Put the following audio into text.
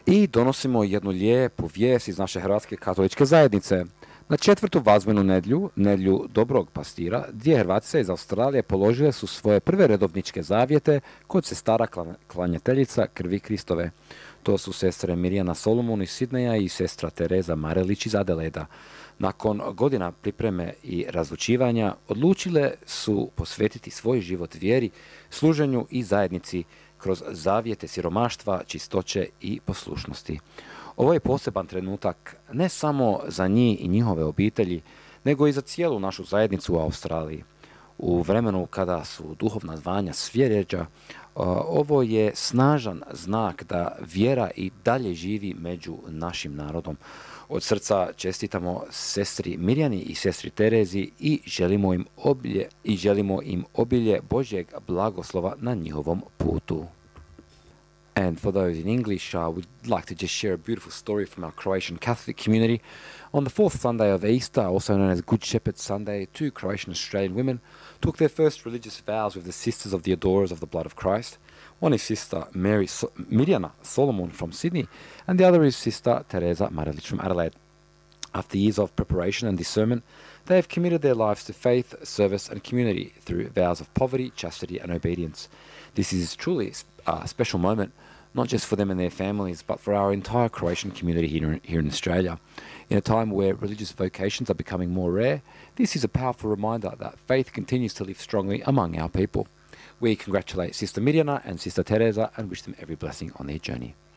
I donosimo jednu lijepu vijest iz naše Hrvatske katoličke zajednice. Na četvrtu vazbenu nedjelju, nedjelju Dobrog pastira, dvije Hrvatice iz Australije položile su svoje prve redovničke zavjete kod sestara klanjateljica krvi Kristove. To su sestre Mirjana Solomon iz Sidneja i sestra Tereza Marelić iz Adeleda. Nakon godina pripreme i razlučivanja odlučile su posvetiti svoj život vjeri, služenju i zajednici kroz zavjete siromaštva, čistoće i poslušnosti. Ovo je poseban trenutak ne samo za njih i njihove obitelji, nego i za cijelu našu zajednicu u Australiji. U vremenu kada su duhovna zvanja svjeređa, ovo je snažan znak da vjera i dalje živi među našim narodom. Od srca čestitamo sestri Mirjani i sestri Terezi i želimo im obilje Božjeg blagoslova na njihovom putu. And for those in English, I would like to just share a beautiful story from our Croatian Catholic community. On the fourth Sunday of Easter, also known as Good Shepherd Sunday, two Croatian Australian women took their first religious vows with the Sisters of the Adorers of the Blood of Christ. One is Sister Mirjana Solomon from Sydney, and the other is Sister Teresa Marelić from Adelaide. After years of preparation and discernment, they have committed their lives to faith, service and community through vows of poverty, chastity and obedience. This is truly a special moment, not just for them and their families, but for our entire Croatian community here in Australia. In a time where religious vocations are becoming more rare, this is a powerful reminder that faith continues to live strongly among our people. We congratulate Sister Mirjana and Sister Teresa and wish them every blessing on their journey.